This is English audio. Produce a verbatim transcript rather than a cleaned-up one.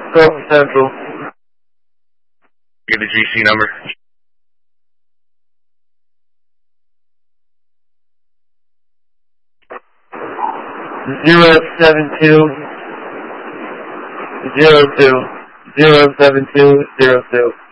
Gulf Central. Get the G C number. Zero seven two zero two zero seven two zero two.